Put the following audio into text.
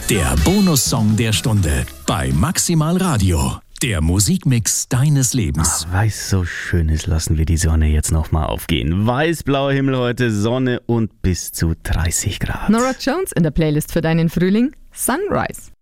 Der Bonussong der Stunde bei Maximal Radio. Der Musikmix deines Lebens. Weil es so schön ist, lassen wir die Sonne jetzt nochmal aufgehen. Weiß-blauer Himmel heute, Sonne und bis zu 30 Grad. Norah Jones in der Playlist für deinen Frühling, Sunrise.